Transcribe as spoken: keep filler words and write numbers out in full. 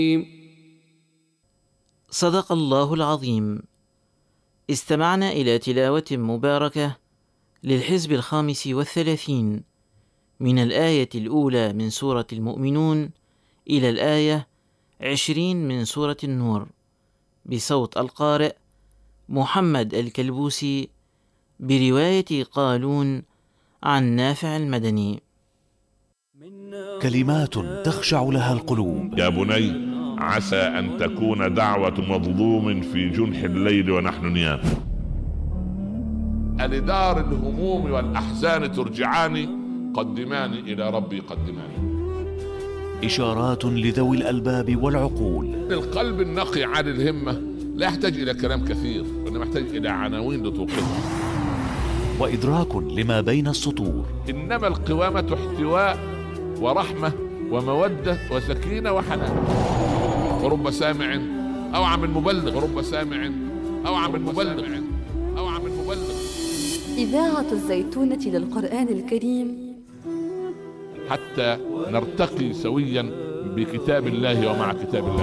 صدق الله العظيم. استمعنا إلى تلاوة مباركة للحزب الخامس والثلاثين من الآية الأولى من سورة المؤمنون إلى الآية عشرين من سورة النور، بصوت القارئ محمد الكلبوسي، برواية قالون عن نافع المدني. كلمات تخشع لها القلوب. يا بني عسى أن تكون دعوة مظلوم في جنح الليل ونحن نيام. ألدار الهموم والأحزان ترجعاني، قدماني إلى ربي قدماني. إشارات لذوي الألباب والعقول. القلب النقي عن الهمة لا يحتاج إلى كلام كثير، وإنما يحتاج إلى عناوين لتوقظها. وإدراك لما بين السطور. إنما القوامة احتواء ورحمة ومودة وسكينة وحنان. ورب سامع أوعى من مبلغ، ورب سامع أوعى من مبلغ، أوعى من مبلغ. إذاعة الزيتونة للقرآن الكريم، حتى نرتقي سويا بكتاب الله ومع كتاب الله.